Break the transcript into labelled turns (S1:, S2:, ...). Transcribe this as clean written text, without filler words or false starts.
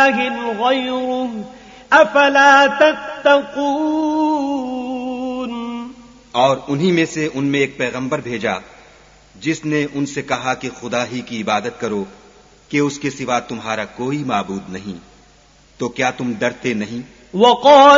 S1: इलाहिन गैरुहु अफला तत्तकून।
S2: और उन्हीं में से उनमें एक पैगंबर भेजा जिसने उनसे कहा कि खुदा ही की इबादत करो कि उसके सिवा तुम्हारा कोई माबूद नहीं, तो क्या तुम डरते नहीं?